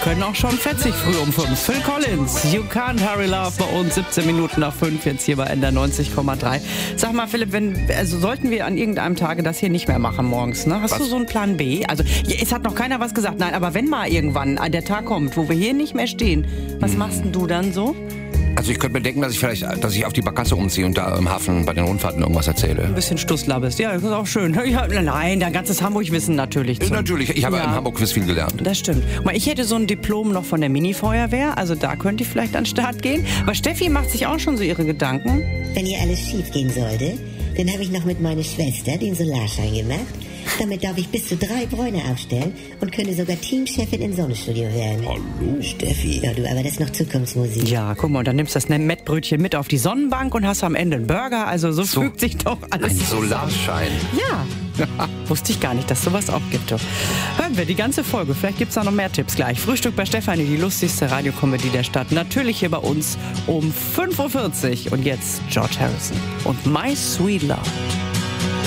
können auch schon fetzig früh um 5. Phil Collins, You Can't Hurry Love bei uns, 17 Minuten nach 5, jetzt hier bei NDR 90,3. Sag mal, Philipp, sollten wir an irgendeinem Tage das hier nicht mehr machen morgens, ne? Hast du so einen Plan B? Also, es hat noch keiner was gesagt, nein, aber wenn mal irgendwann der Tag kommt, wo wir hier nicht mehr stehen, was machst denn du dann so? Also ich könnte mir denken, dass ich auf die Barkasse umziehe und da im Hafen bei den Rundfahrten irgendwas erzähle. Ein bisschen Stusslabest, ja, das ist auch schön. Ja, nein, dein ganzes Hamburg-Wissen natürlich. Natürlich, ich habe im Hamburg-Quiz viel gelernt. Das stimmt. Ich hätte so ein Diplom noch von der Mini-Feuerwehr, also da könnte ich vielleicht an den Start gehen. Aber Steffi macht sich auch schon so ihre Gedanken. Wenn hier alles schief gehen sollte, dann habe ich noch mit meiner Schwester den Solarschein gemacht. Damit darf ich bis zu 3 Bräune aufstellen und könnte sogar Teamchefin im Sonnenstudio werden. Hallo, Steffi. Ja, du, aber das ist noch Zukunftsmusik. Ja, guck mal, und dann nimmst du das Mettbrötchen mit auf die Sonnenbank und hast am Ende einen Burger. Also so fügt sich doch alles. Ein Solarschein. Ja. Wusste ich gar nicht, dass es sowas auch gibt. Hören wir die ganze Folge. Vielleicht gibt es da noch mehr Tipps gleich. Frühstück bei Stefanie, die lustigste Radiokomödie der Stadt. Natürlich hier bei uns um 5:40 Uhr. Und jetzt George Harrison und My Sweet Love.